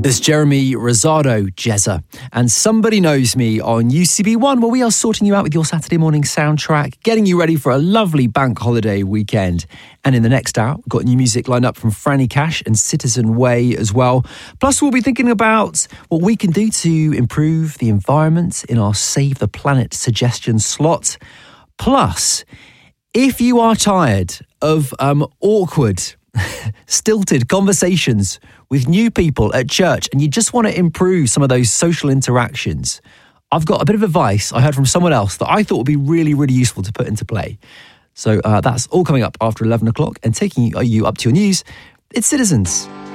There's Jeremy Rosado, Jezza, and Somebody Knows Me on UCB1, where we are sorting you out with your Saturday morning soundtrack, getting you ready for a lovely bank holiday weekend. And in the next hour, we've got new music lined up from Franny Cash and Citizen Way as well. Plus, we'll be thinking about what we can do to improve the environment in our Save the Planet suggestion slot. Plus, if you are tired of awkward, stilted conversations with new people at church and you just want to improve some of those social interactions, I've got a bit of advice I heard from someone else that I thought would be really, really useful to put into play. So that's all coming up after 11 o'clock, and taking you up to your news, it's Citizens.